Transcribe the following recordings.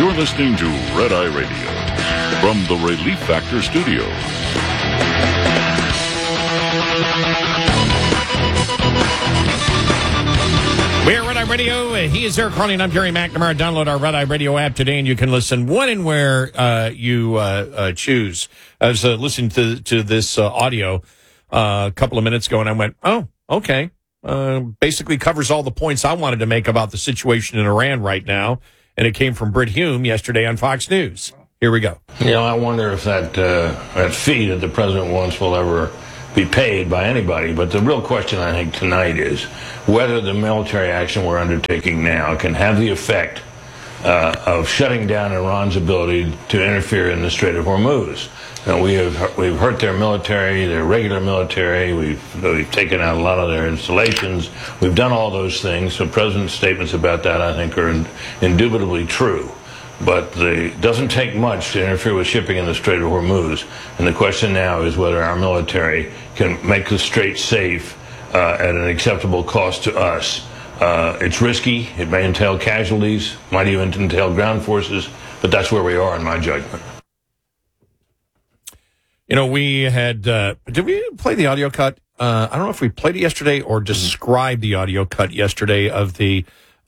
You're listening to Red Eye Radio from the Relief Factor Studios. We're Red Eye Radio. He is Eric Carney, and I'm Gary McNamara. Download our Red Eye Radio app today, and you can listen when and where you choose. I was listening to this audio a couple of minutes ago, and I went, oh, okay. Basically covers all the points I wanted to make about the situation in Iran right now, and it came from Brit Hume yesterday on Fox News. Here we go. You know, I wonder if that fee that the president wants will ever be paid by anybody. But the real question, I think, tonight is whether the military action we're undertaking now can have the effect of shutting down Iran's ability to interfere in the Strait of Hormuz. Now, we've hurt their military, their regular military. We've taken out a lot of their installations. We've done all those things. The president's statements about that, I think, are indubitably true. But it doesn't take much to interfere with shipping in the Strait of Hormuz. And the question now is whether our military can make the strait safe at an acceptable cost to us. It's risky. It may entail casualties, might even entail ground forces, but that's where we are in my judgment. You know, we had, did we play the audio cut? I don't know if we played it yesterday or described the audio cut yesterday of the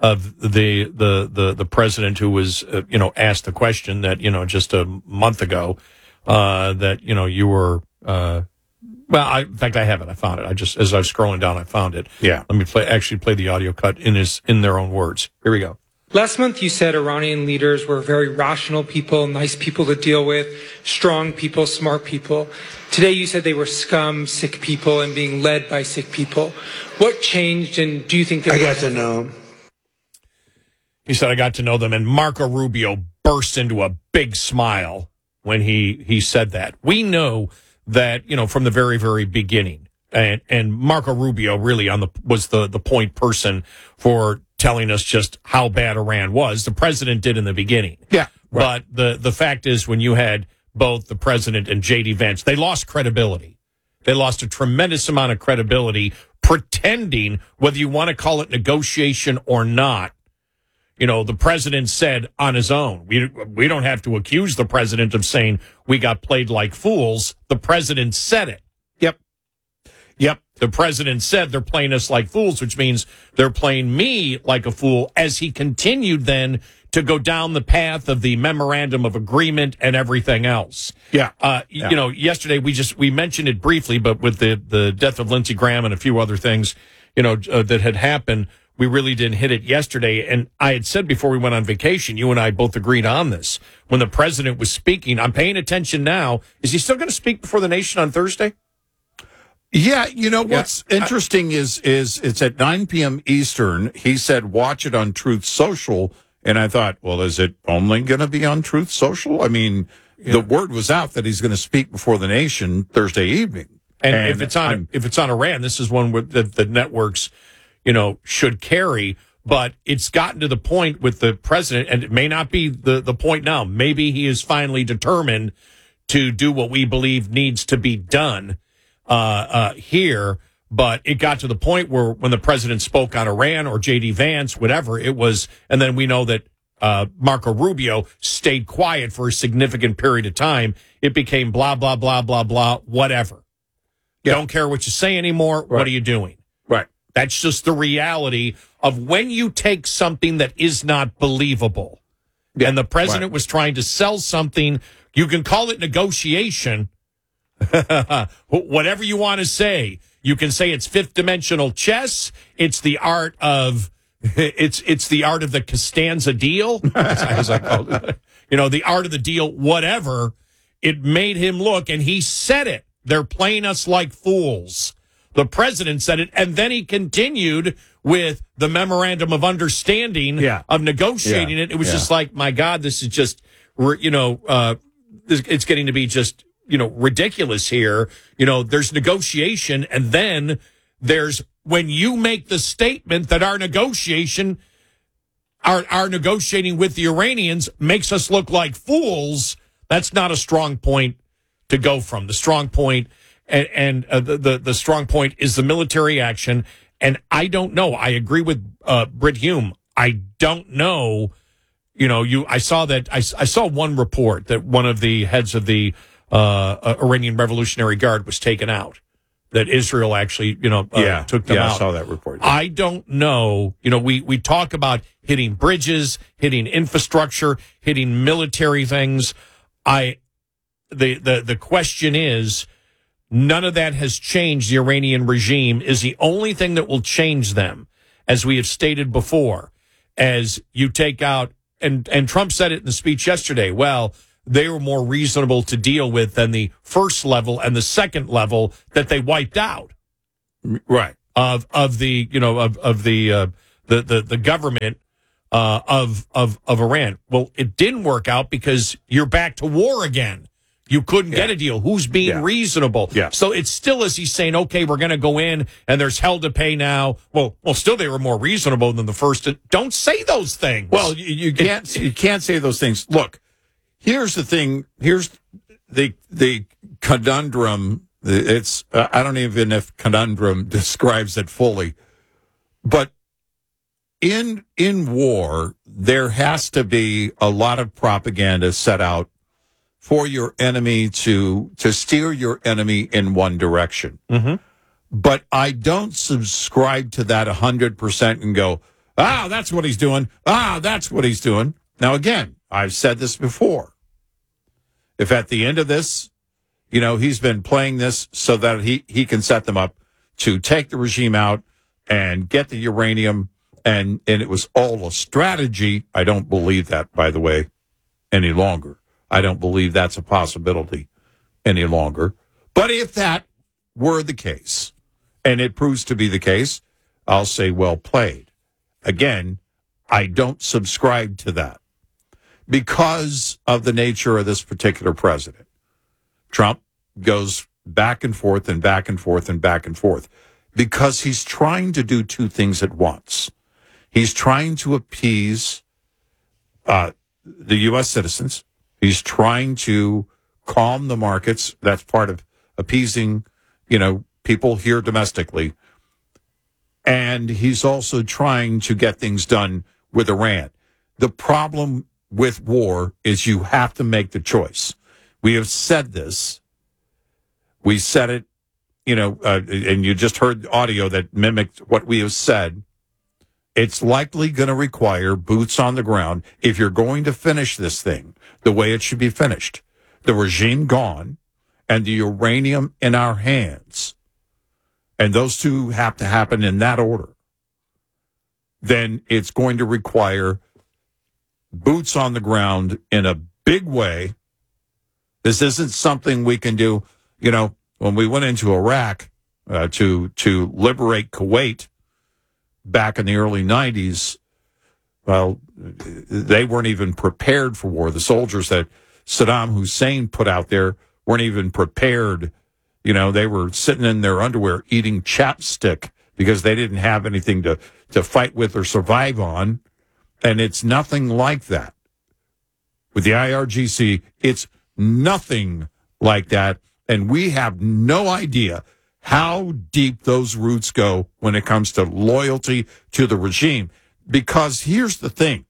president who was, asked the question that, just a month ago, that, you were, in fact, I have it. I found it. As I was scrolling down, I found it. Yeah. Let me play the audio cut in their own words. Here we go. Last month, you said Iranian leaders were very rational people, nice people to deal with, strong people, smart people. Today, you said they were scum, sick people, and being led by sick people. What changed, and do you think that... I got to know them. He said, I got to know them, and Marco Rubio burst into a big smile when he said that. We know that, from the very, very beginning, and Marco Rubio really was the point person for telling us just how bad Iran was. The president did in the beginning. Yeah. Right. But the fact is, when you had both the president and J.D. Vance, they lost credibility. They lost a tremendous amount of credibility pretending, whether you want to call it negotiation or not. The president said on his own, we don't have to accuse the president of saying we got played like fools. The president said it. Yep. The president said they're playing us like fools, which means they're playing me like a fool, as he continued then to go down the path of the memorandum of agreement and everything else. Yeah. Yesterday we mentioned it briefly, but with the death of Lindsey Graham and a few other things, that had happened, we really didn't hit it yesterday. And I had said before we went on vacation, you and I both agreed on this. When the president was speaking, I'm paying attention now. Is he still going to speak before the nation on Thursday? Yeah, what's interesting is it's at 9 p.m. Eastern. He said, watch it on Truth Social. And I thought, well, is it only going to be on Truth Social? I mean, the word was out that he's going to speak before the nation Thursday evening. And if it's on Iran, this is one that the networks, should carry. But it's gotten to the point with the president, and it may not be the point now. Maybe he is finally determined to do what we believe needs to be done here, but it got to the point where when the president spoke on Iran or J.D. Vance, whatever it was, and then we know that Marco Rubio stayed quiet for a significant period of time, it became blah, blah, blah, blah, blah, whatever. Yeah. Don't care what you say anymore. Right. What are you doing? Right. That's just the reality of when you take something that is not believable. Yeah. And the president was trying to sell something. You can call it negotiation. Whatever you want to say, you can say it's fifth dimensional chess. It's the art of it's the art of the Costanza deal, as I call it. The art of the deal. Whatever. It made him look, and he said it. They're playing us like fools. The president said it, and then he continued with the memorandum of understanding of negotiating it. It was just like, my God, this is just it's getting to be just. Ridiculous here. There's negotiation, and then there's when you make the statement that our negotiating with the Iranians makes us look like fools. That's not a strong point to go from. The strong point and the strong point is the military action. And I don't know. I agree with Brit Hume. I don't know. I saw one report that one of the heads of the Iranian Revolutionary Guard was taken out. That Israel actually, took them out. I saw that report. I don't know. We talk about hitting bridges, hitting infrastructure, hitting military things. The question is, none of that has changed. The Iranian regime is the only thing that will change them, as we have stated before. As you take out, and Trump said it in the speech yesterday. Well, they were more reasonable to deal with than the first level and the second level that they wiped out. Right. Of the government of Iran. Well, it didn't work out because you're back to war again. You couldn't get a deal. Who's being reasonable? Yeah. So it's still as he's saying, okay, we're going to go in and there's hell to pay now. Well, still they were more reasonable than the first. Don't say those things. Well, you can't say those things. Look, here's the thing. Here's the conundrum. It's I don't even know if conundrum describes it fully, but in war there has to be a lot of propaganda set out for your enemy to steer your enemy in one direction. Mm-hmm. But I don't subscribe to that 100% and go, that's what he's doing. That's what he's doing. Now, again, I've said this before. If at the end of this, he's been playing this so that he can set them up to take the regime out and get the uranium, and it was all a strategy. I don't believe that, by the way, any longer. I don't believe that's a possibility any longer. But if that were the case, and it proves to be the case, I'll say well played. Again, I don't subscribe to that because of the nature of this particular president. Trump goes back and forth and back and forth and back and forth because he's trying to do two things at once. He's trying to appease the U.S. citizens. He's trying to calm the markets. That's part of appeasing, people here domestically. And he's also trying to get things done with Iran. The problem with war is you have to make the choice. We have said this. We said it, and you just heard audio that mimicked what we have said. It's likely going to require boots on the ground if you're going to finish this thing the way it should be finished. The regime gone and the uranium in our hands. And those two have to happen in that order. Then it's going to require boots on the ground in a big way. This isn't something we can do. When we went into Iraq to liberate Kuwait back in the early 90s, well, they weren't even prepared for war. The soldiers that Saddam Hussein put out there weren't even prepared. They were sitting in their underwear eating chapstick because they didn't have anything to fight with or survive on. And it's nothing like that. With the IRGC, it's nothing like that. And we have no idea how deep those roots go when it comes to loyalty to the regime. Because here's the thing.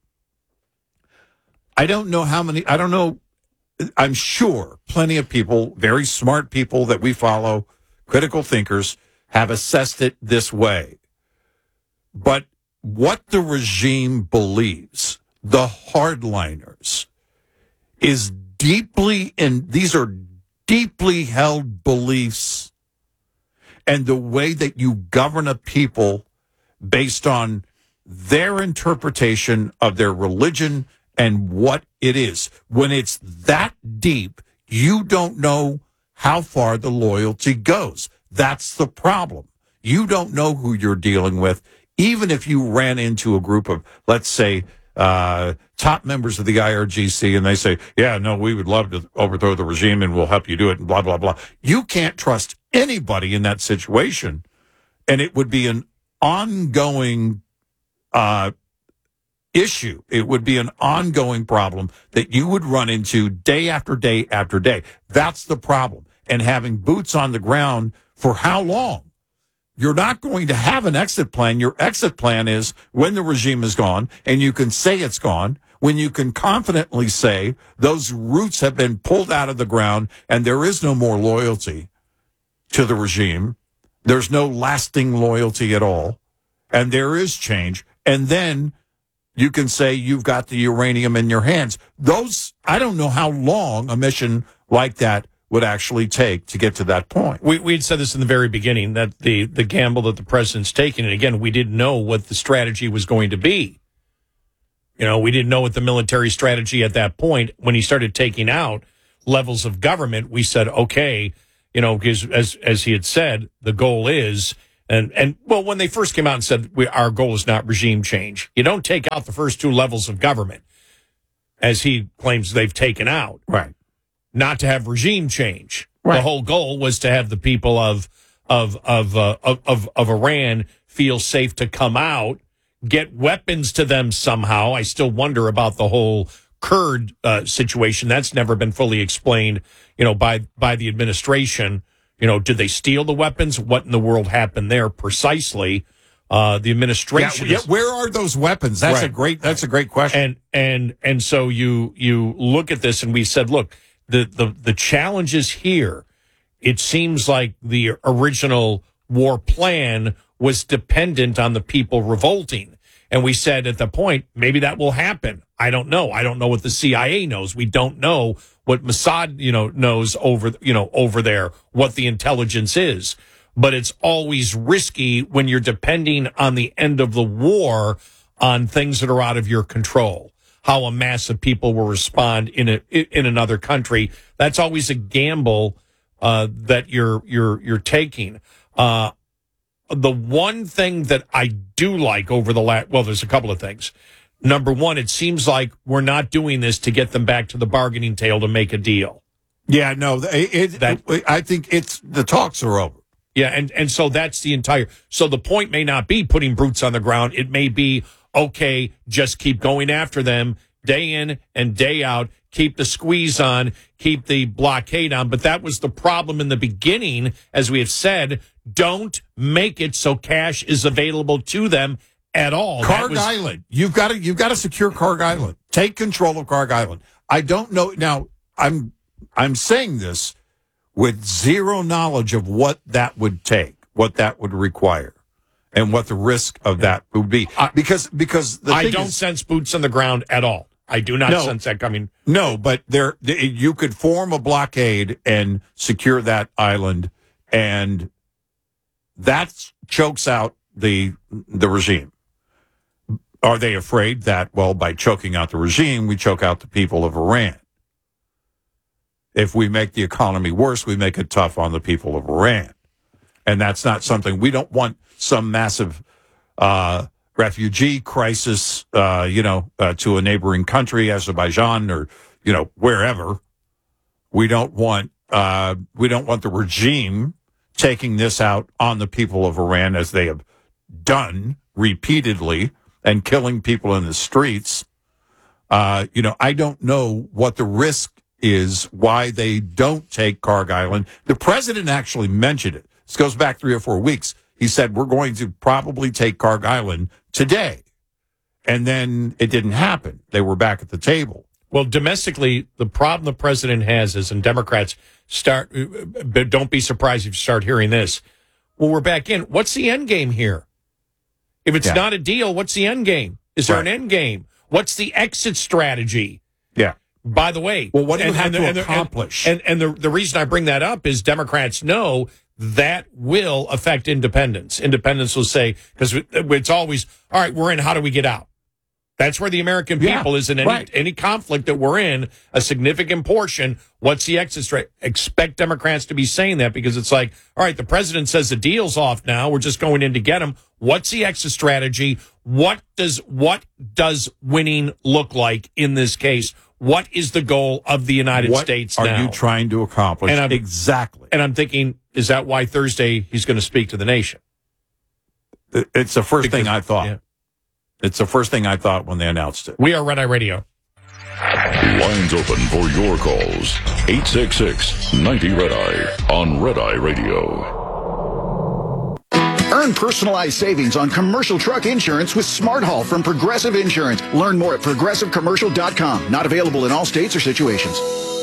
I'm sure plenty of people, very smart people that we follow, critical thinkers, have assessed it this way. But what the regime believes, the hardliners, is these are deeply held beliefs, and the way that you govern a people based on their interpretation of their religion and what it is. When it's that deep, you don't know how far the loyalty goes. That's the problem. You don't know who you're dealing with. Even if you ran into a group of, let's say, top members of the IRGC, and they say, we would love to overthrow the regime and we'll help you do it, and blah, blah, blah. You can't trust anybody in that situation. And it would be an ongoing issue. It would be an ongoing problem that you would run into day after day after day. That's the problem. And having boots on the ground for how long? You're not going to have an exit plan. Your exit plan is when the regime is gone, and you can say it's gone, when you can confidently say those roots have been pulled out of the ground and there is no more loyalty to the regime. There's no lasting loyalty at all. And there is change. And then you can say you've got the uranium in your hands. I don't know how long a mission like that would actually take to get to that point. We'd said this in the very beginning, that the gamble that the president's taking, and again, we didn't know what the strategy was going to be. We didn't know what the military strategy at that point. When he started taking out levels of government, we said, okay, because as he had said, the goal is, and when they first came out and said, our goal is not regime change. You don't take out the first two levels of government, as he claims they've taken out. Right. Not to have regime change. Right. The whole goal was to have the people of Iran feel safe to come out, get weapons to them somehow. I still wonder about the whole Kurd situation. That's never been fully explained, by the administration. Did they steal the weapons? What in the world happened there precisely? The administration. Yeah, where are those weapons? That's right. That's a great question. And so you look at this, and we said, look, the challenges here, it seems like the original war plan was dependent on the people revolting. And we said at the point, maybe that will happen. I don't know. I don't know what the CIA knows. We don't know what Mossad, knows over there, what the intelligence is. But it's always risky when you're depending on the end of the war on things that are out of your control. How a mass of people will respond in another country. That's always a gamble that you're taking. The one thing that I do like over there's a couple of things. Number one, it seems like we're not doing this to get them back to the bargaining table to make a deal. Yeah, no, I think the talks are over. Yeah, and so that's so the point may not be putting boots on the ground. It may be, okay, just keep going after them day in and day out, keep the squeeze on, keep the blockade on. But that was the problem in the beginning, as we have said, don't make it so cash is available to them at all. Karg Island. You've got to secure Karg Island. Take control of Karg Island. I don't know. Now, I'm saying this with zero knowledge of what that would take, what that would require, and what the risk of that would be. Because I don't sense boots on the ground at all. I do not sense that coming. No, but you could form a blockade and secure that island, and that chokes out the regime. Are they afraid that, by choking out the regime, we choke out the people of Iran? If we make the economy worse, we make it tough on the people of Iran. And that's not something, we don't want some massive refugee crisis, to a neighboring country, Azerbaijan or, wherever. We don't want the regime taking this out on the people of Iran, as they have done repeatedly, and killing people in the streets. I don't know what the risk is, why they don't take Karg Island. The president actually mentioned it. This goes back 3 or 4 weeks. He said, we're going to probably take Karg Island today. And then it didn't happen. They were back at the table. Well, domestically, the problem the president has is, and Democrats but don't be surprised if you start hearing this. Well, we're back in. What's the end game here? If it's not a deal, what's the end game? Is there an end game? What's the exit strategy? Yeah. By the way, what do you have to accomplish? And the reason I bring that up is Democrats know that will affect independents. Independents will say, because it's always, all right, we're in, how do we get out? That's where the American people is in any conflict that we're in, a significant portion. What's the exit strategy? Expect Democrats to be saying that, because it's like, all right, the president says the deal's off now. We're just going in to get him. What's the exit strategy? What does winning look like in this case? What is the goal of the United States now? What are you trying to accomplish? Exactly. And I'm thinking, is that why Thursday he's going to speak to the nation? It's the first thing I thought. Yeah. It's the first thing I thought when they announced it. We are Red Eye Radio. Lines open for your calls. 866-90 Red Eye on Red Eye Radio. Earn personalized savings on commercial truck insurance with Smart Haul from Progressive Insurance. Learn more at progressivecommercial.com. Not available in all states or situations.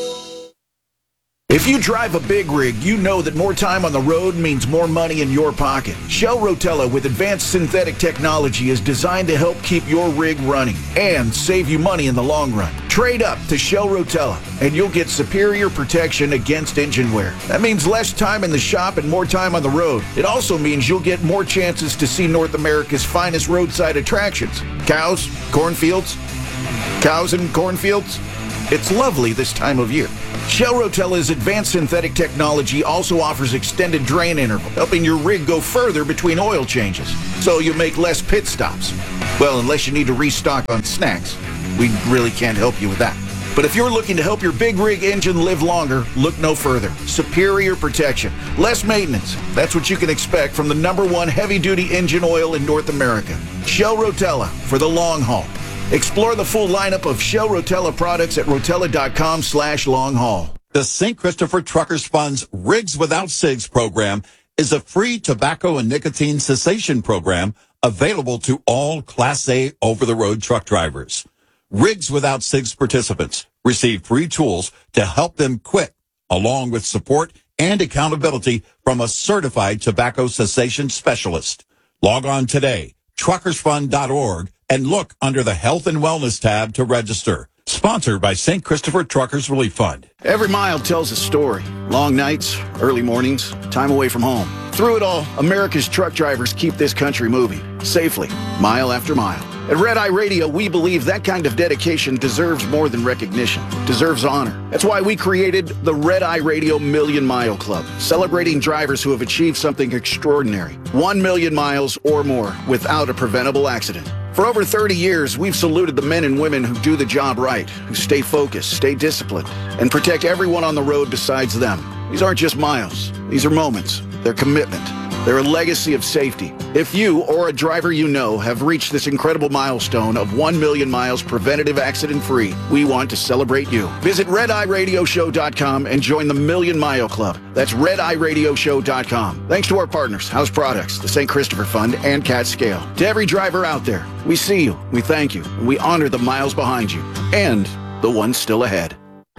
If you drive a big rig, you know that more time on the road means more money in your pocket. Shell Rotella with advanced synthetic technology is designed to help keep your rig running and save you money in the long run. Trade up to Shell Rotella and you'll get superior protection against engine wear. That means less time in the shop and more time on the road. It also means you'll get more chances to see North America's finest roadside attractions. Cows, cornfields, cows and cornfields. It's lovely this time of year. Shell Rotella's advanced synthetic technology also offers extended drain interval, helping your rig go further between oil changes, so you make less pit stops. Well, unless you need to restock on snacks. We really can't help you with that. But if you're looking to help your big rig engine live longer, look no further. Superior protection, less maintenance. That's what you can expect from the #1 heavy-duty engine oil in North America. Shell Rotella for the long haul. Explore the full lineup of Shell Rotella products at rotella.com/long-haul. The St. Christopher Truckers Fund's Rigs Without Cigs program is a free tobacco and nicotine cessation program available to all Class A over-the-road truck drivers. Rigs Without Cigs participants receive free tools to help them quit, along with support and accountability from a certified tobacco cessation specialist. Log on today, truckersfund.org, and look under the Health and Wellness tab to register. Sponsored by St. Christopher Truckers Relief Fund. Every mile tells a story. Long nights, early mornings, time away from home. Through it all, America's truck drivers keep this country moving, safely, mile after mile. At Red Eye Radio, we believe that kind of dedication deserves more than recognition, deserves honor. That's why we created the Red Eye Radio Million Mile Club, celebrating drivers who have achieved something extraordinary. 1 million miles or more without a preventable accident. For over 30 years, we've saluted the men and women who do the job right, who stay focused, stay disciplined, and protect everyone on the road besides them. These aren't just miles. These are moments. They're commitment. They're a legacy of safety. If you or a driver you know have reached this incredible milestone of 1 million miles preventative accident-free, we want to celebrate you. Visit RedEyeRadioShow.com and join the Million Mile Club. That's RedEyeRadioShow.com. Thanks to our partners, House Products, the St. Christopher Fund, and Cat Scale. To every driver out there, we see you, we thank you, and we honor the miles behind you and the ones still ahead.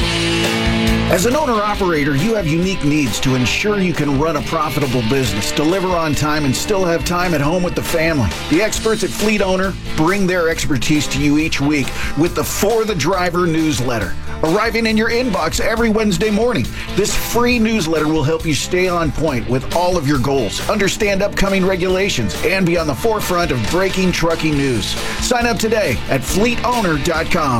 As an owner-operator, you have unique needs to ensure you can run a profitable business, deliver on time, and still have time at home with the family. The experts at Fleet Owner bring their expertise to you each week with the For the Driver newsletter, arriving in your inbox every Wednesday morning. This free newsletter will help you stay on point with all of your goals, understand upcoming regulations, and be on the forefront of breaking trucking news. Sign up today at fleetowner.com.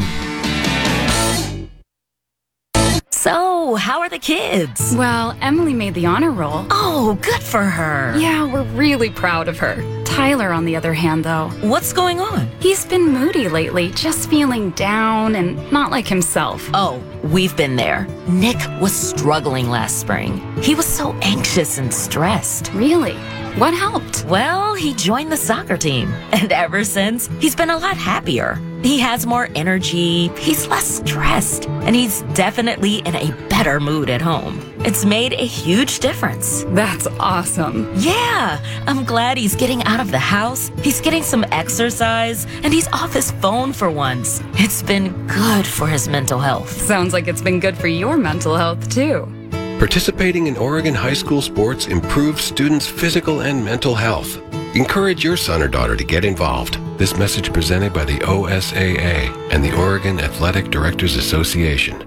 So, how are the kids? Well, Emily made the honor roll. Oh, good for her. Yeah, we're really proud of her. Tyler, on the other hand, though. What's going on? He's been moody lately, just feeling down and not like himself. Oh, we've been there. Nick was struggling last spring. He was so anxious and stressed. Really? What helped? Well, he joined the soccer team. And ever since, he's been a lot happier. He has more energy, he's less stressed, and he's definitely in a better mood at home. It's made a huge difference. That's awesome. Yeah, I'm glad he's getting out of the house, he's getting some exercise, and he's off his phone for once. It's been good for his mental health. Sounds like it's been good for your mental health, too. Participating in Oregon high school sports improves students' physical and mental health. Encourage your son or daughter to get involved. This message presented by the OSAA and the Oregon Athletic Directors Association.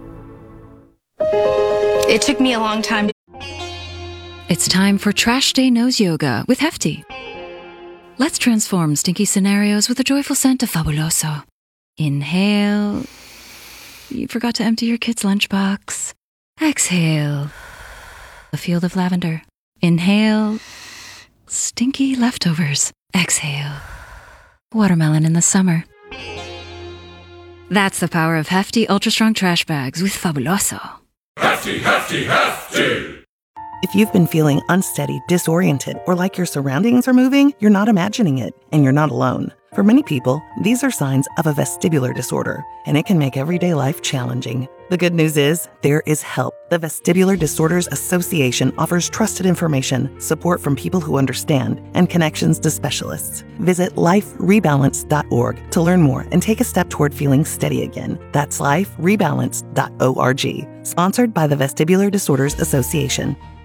It took me a long time. It's time for Trash Day Nose Yoga with Hefty. Let's transform stinky scenarios with the joyful scent of Fabuloso. Inhale. You forgot to empty your kid's lunchbox. Exhale. A field of lavender. Inhale. Stinky leftovers. Exhale. Watermelon in the summer. That's the power of Hefty Ultra Strong Trash Bags with Fabuloso. Hefty, Hefty, Hefty! If you've been feeling unsteady, disoriented, or like your surroundings are moving, you're not imagining it, and you're not alone. For many people, these are signs of a vestibular disorder, and it can make everyday life challenging. The good news is there is help. The Vestibular Disorders Association offers trusted information, support from people who understand, and connections to specialists. Visit liferebalance.org to learn more and take a step toward feeling steady again. That's liferebalance.org. Sponsored by the Vestibular Disorders Association.